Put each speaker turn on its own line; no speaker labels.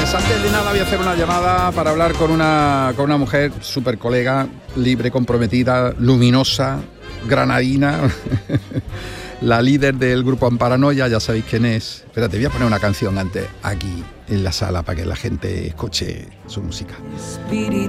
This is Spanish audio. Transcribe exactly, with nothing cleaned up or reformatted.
Pues antes de nada voy a hacer una llamada para hablar con una, con una mujer súper colega, libre, comprometida, luminosa, granadina, la líder del grupo Amparanoia, ya sabéis quién es. Espérate, voy a poner una canción antes aquí en la sala para que la gente escuche su música.